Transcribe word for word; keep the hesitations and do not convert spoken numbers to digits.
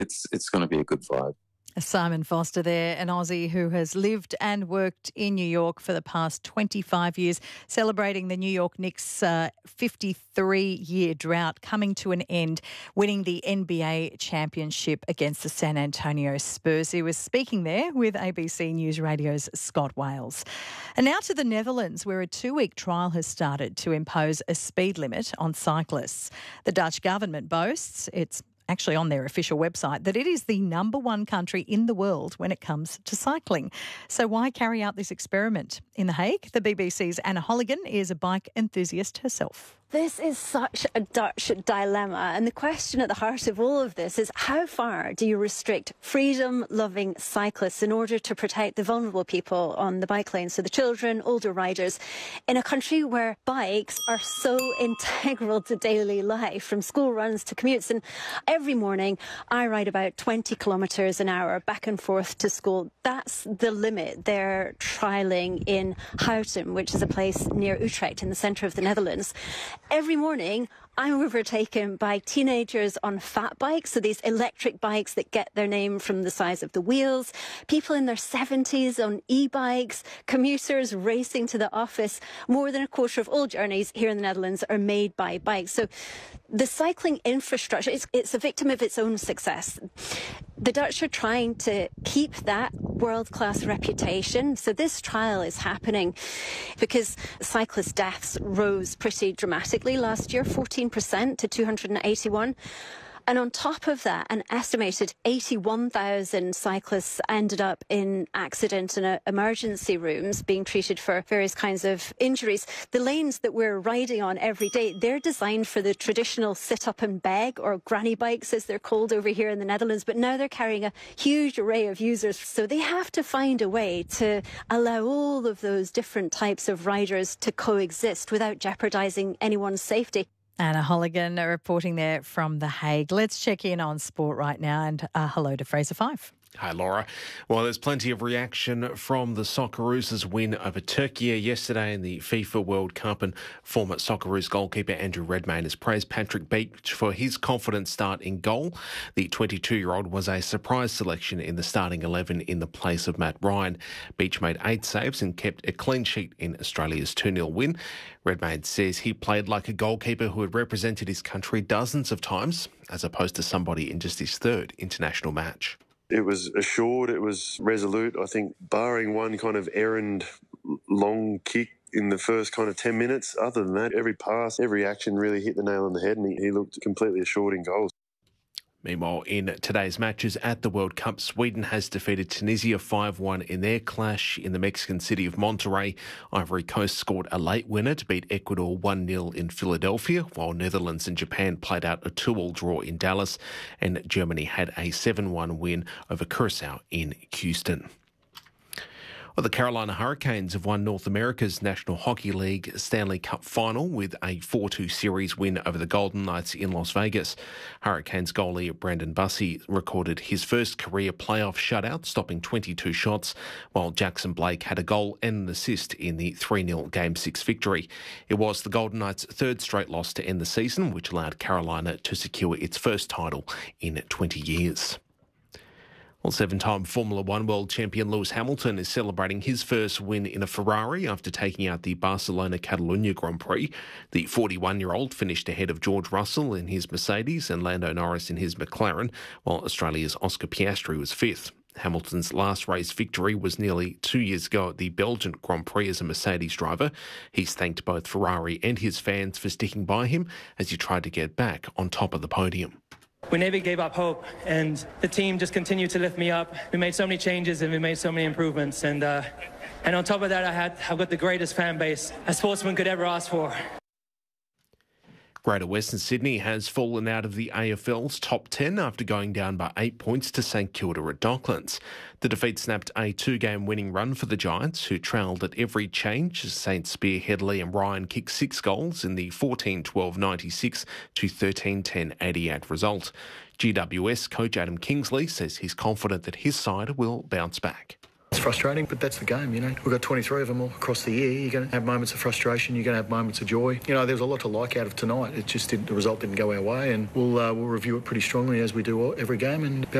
it's it's going to be a good vibe. Simon Foster there, an Aussie who has lived and worked in New York for the past twenty-five years, celebrating the New York Knicks' uh, fifty-three-year drought coming to an end, winning the N B A championship against the San Antonio Spurs. He was speaking there with A B C News Radio's Scott Wales. And now to the Netherlands, where a two-week trial has started to impose a speed limit on cyclists. The Dutch government boasts it's actually on their official website, that it is the number one country in the world when it comes to cycling. So why carry out this experiment? In The Hague, the B B C's Anna Holligan is a bike enthusiast herself. This is such a Dutch dilemma, and the question at the heart of all of this is how far do you restrict freedom-loving cyclists in order to protect the vulnerable people on the bike lane, so the children, older riders, in a country where bikes are so integral to daily life, from school runs to commutes. And every morning I ride about twenty kilometres an hour back and forth to school. That's the limit they're trialling in Houten, which is a place near Utrecht in the centre of the Netherlands. Every morning, I'm overtaken by teenagers on fat bikes, so these electric bikes that get their name from the size of the wheels, people in their seventies on e-bikes, commuters racing to the office. More than a quarter of all journeys here in the Netherlands are made by bikes. So the cycling infrastructure, it's, it's a victim of its own success. The Dutch are trying to keep that world-class reputation. So this trial is happening because cyclist deaths rose pretty dramatically last year, fourteen percent to two hundred eighty-one. And on top of that, an estimated eighty-one thousand cyclists ended up in accident and uh, emergency rooms being treated for various kinds of injuries. The lanes that we're riding on every day, they're designed for the traditional sit-up and beg, or granny bikes as they're called over here in the Netherlands, but now they're carrying a huge array of users. So they have to find a way to allow all of those different types of riders to coexist without jeopardising anyone's safety. Anna Holligan reporting there from The Hague. Let's check in on sport right now, and uh, hello to Fraser Fife. Hi, Laura. Well, there's plenty of reaction from the Socceroos' win over Turkey yesterday in the FIFA World Cup, and former Socceroos goalkeeper Andrew Redmayne has praised Patrick Beach for his confident start in goal. The twenty-two-year-old was a surprise selection in the starting eleven in the place of Matt Ryan. Beach made eight saves and kept a clean sheet in Australia's two nil win. Redmayne says he played like a goalkeeper who had represented his country dozens of times, as opposed to somebody in just his third international match. It was assured, it was resolute. I think barring one kind of errand long kick in the first kind of ten minutes, other than that, every pass, every action really hit the nail on the head, and he, he looked completely assured in goals. Meanwhile, in today's matches at the World Cup, Sweden has defeated Tunisia five one in their clash in the Mexican city of Monterrey. Ivory Coast scored a late winner to beat Ecuador one nil in Philadelphia, while Netherlands and Japan played out a two all draw in Dallas, and Germany had a seven one win over Curaçao in Houston. Well, the Carolina Hurricanes have won North America's National Hockey League Stanley Cup final with a four two series win over the Golden Knights in Las Vegas. Hurricanes goalie Brandon Bussi recorded his first career playoff shutout, stopping twenty-two shots, while Jackson Blake had a goal and an assist in the three nil Game six victory. It was the Golden Knights' third straight loss to end the season, which allowed Carolina to secure its first title in twenty years. Well, seven-time Formula One world champion Lewis Hamilton is celebrating his first win in a Ferrari after taking out the Barcelona-Catalunya Grand Prix. The forty-one-year-old finished ahead of George Russell in his Mercedes and Lando Norris in his McLaren, while Australia's Oscar Piastri was fifth. Hamilton's last race victory was nearly two years ago at the Belgian Grand Prix as a Mercedes driver. He's thanked both Ferrari and his fans for sticking by him as he tried to get back on top of the podium. We never gave up hope, and the team just continued to lift me up. We made so many changes and we made so many improvements, and uh, and on top of that, I had I've got the greatest fan base a sportsman could ever ask for. Greater Western Sydney has fallen out of the A F L's top ten after going down by eight points to St Kilda at Docklands. The defeat snapped a two-game winning run for the Giants, who trailed at every change as Saints Spear, Headley and Ryan kicked six goals in the fourteen twelve ninety-six to thirteen ten eighty-eight result. G W S coach Adam Kingsley says he's confident that his side will bounce back. It's frustrating, but that's the game, you know. We've got twenty-three of them all across the year. You're going to have moments of frustration. You're going to have moments of joy. You know, there's a lot to like out of tonight. It just didn't, the result didn't go our way, and we'll uh, we'll review it pretty strongly as we do every game and